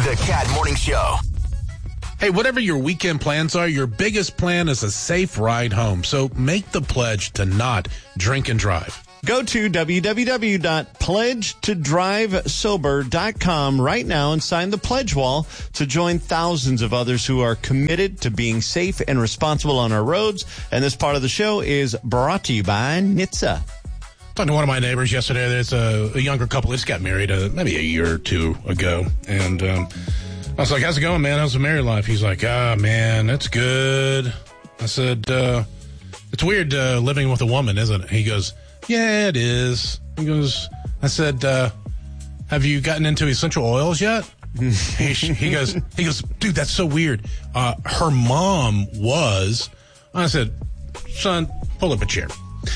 The Cat Morning Show. Hey, whatever your weekend plans are, your biggest plan is a safe ride home. So make the pledge to not drink and drive. Go to www.pledgetodrivesober.com right now and sign the pledge wall to join thousands of others who are committed to being safe and responsible on our roads. And this part of the show is brought to you by NHTSA. Talking to one of my neighbors yesterday. There's a younger couple. They just got married maybe a year or two ago. And I was like, how's it going, man? How's the married life? He's like, man, that's good. I said, it's weird living with a woman, isn't it? He goes, yeah, it is. He goes, I said, have you gotten into essential oils yet? he goes, dude, that's so weird. Her mom was. I said, son, pull up a chair.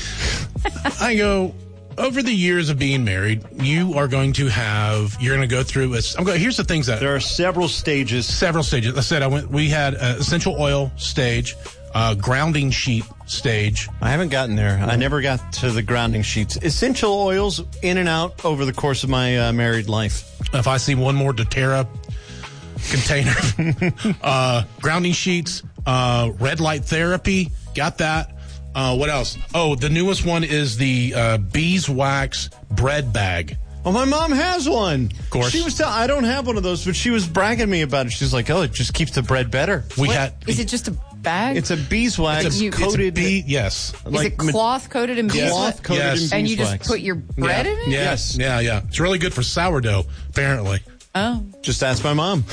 I go, over the years of being married, you're going to go through here's the things that there are several stages. I said, we had essential oil stage, grounding sheet stage. I haven't gotten there. I never got to the grounding sheets. Essential oils in and out over the course of my married life. If I see one more doTERRA container, grounding sheets, red light therapy, got that. What else? Oh, the newest one is the beeswax bread bag. Oh, my mom has one. Of course. I don't have one of those, but she was bragging me about it. She's like, oh, it just keeps the bread better. Is it just a bag? It's a beeswax coated. Yes. Is it cloth coated in beeswax? Cloth coated in beeswax. And you just put your bread in it? Yes. Yeah. It's really good for sourdough, apparently. Oh. Just ask my mom.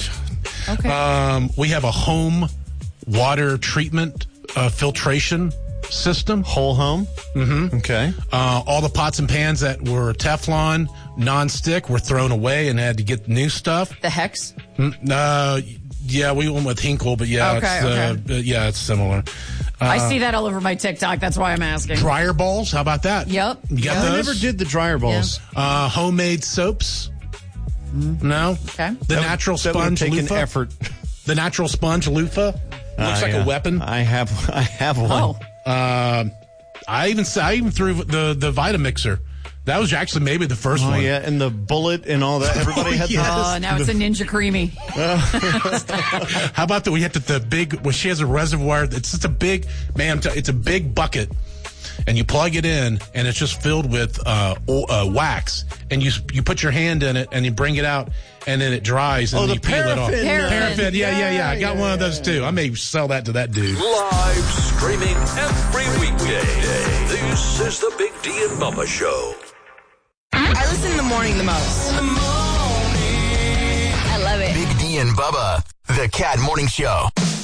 Okay. We have a home water treatment filtration system. Whole home? Mm-hmm. Okay. All the pots and pans that were Teflon, non-stick, were thrown away and had to get new stuff. The Hex? Yeah, we went with Hinkle, but yeah, it's similar. I see that all over my TikTok. That's why I'm asking. Dryer balls, how about that? Yep. You got those? I never did the dryer balls. Yeah. Homemade soaps? No? Okay. The natural sponge loofah? Effort. The natural sponge loofah? Looks like a weapon. I have one. Oh. I even threw the Vitamixer. That was actually maybe the first one. Oh, yeah, and the bullet and all that. Everybody had yes. Oh, now it's a Ninja Creamy. How about we had the big, she has a reservoir. It's just a big, it's a big bucket. And you plug it in, and it's just filled with wax. And you put your hand in it, and you bring it out, and then it dries, and you peel it off. Paraffin. Yeah. I got one of those, too. I may sell that to that dude. Live streaming every weekday. This is the Big D and Bubba Show. I listen in the morning the most. I love it. Big D and Bubba, the Cat Morning Show.